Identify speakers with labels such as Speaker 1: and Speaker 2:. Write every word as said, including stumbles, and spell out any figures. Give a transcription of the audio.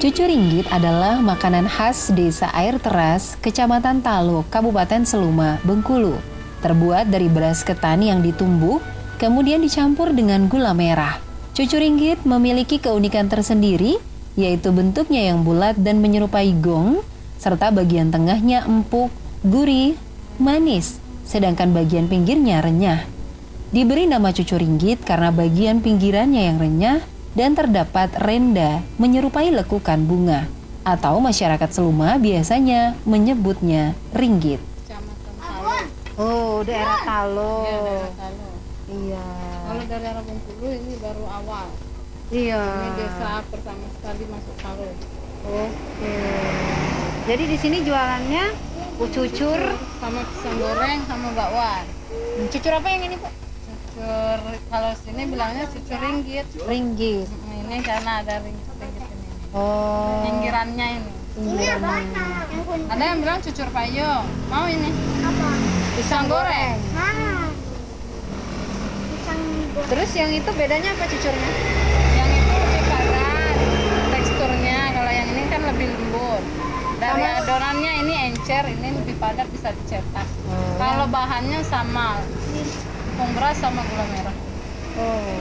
Speaker 1: Cucu ringgit adalah makanan khas desa Air Teras, Kecamatan Talo, Kabupaten Seluma, Bengkulu. Terbuat dari beras ketan yang ditumbuk, kemudian dicampur dengan gula merah. Cucu ringgit memiliki keunikan tersendiri, yaitu bentuknya yang bulat dan menyerupai gong, serta bagian tengahnya empuk, gurih, manis, sedangkan bagian pinggirnya renyah. Diberi nama cucu ringgit karena bagian pinggirannya yang renyah dan terdapat renda menyerupai lekukan bunga, atau masyarakat Seluma biasanya menyebutnya ringgit.
Speaker 2: Kecamatan Talo.
Speaker 3: Oh, daerah Talo.
Speaker 2: Iya, daerah Talo.
Speaker 3: Iya.
Speaker 2: Kalau dari arah Bengkulu ini baru awal.
Speaker 3: Iya.
Speaker 2: Ini desa pertama sekali masuk Talo.
Speaker 3: Oke. Jadi di sini jualannya cucur,
Speaker 2: Sama pisang goreng sama bakwan.
Speaker 3: cucur apa yang ini, Bu?
Speaker 2: Cucur, kalau sini bilangnya cucur ringgit.
Speaker 3: Ringgit.
Speaker 2: Hmm, Ini karena ada ringgit-ringgit ini.
Speaker 3: Oh.
Speaker 2: Pinggirannya ini.
Speaker 3: Pinggiran.
Speaker 2: Ada yang bilang cucur payung. Mau ini?
Speaker 4: Apa?
Speaker 2: Pisang goreng.
Speaker 4: Nah. Pisang goreng.
Speaker 3: Terus yang itu bedanya apa cucurnya?
Speaker 2: Yang itu lebih padat teksturnya. Kalau yang ini kan lebih lembut. Dari
Speaker 3: Sama-
Speaker 2: adonannya ini encer, ini lebih padat bisa dicetak.
Speaker 3: Oh.
Speaker 2: Kalau bahannya sama, tepung beras sama gula merah.
Speaker 3: Oh.